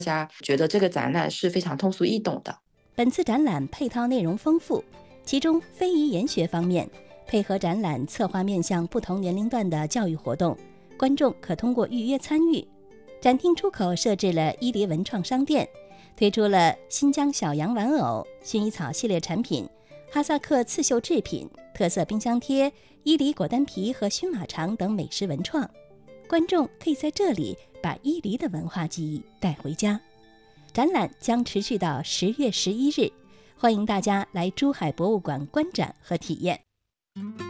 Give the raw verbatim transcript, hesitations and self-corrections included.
家觉得这个展览是非常通俗易懂的。 本次展览配套内容丰富，其中非遗研学方面，配合展览策划面向不同年龄段的教育活动，观众可通过预约参与。展厅出口设置了伊犁文创商店，推出了新疆小羊玩偶、薰衣草系列产品、哈萨克刺绣制品、特色冰箱贴、伊犁果丹皮和熏马肠等美食文创。观众可以在这里把伊犁的文化记忆带回家。展览将持续到十月十一日，欢迎大家来珠海博物馆观展和体验。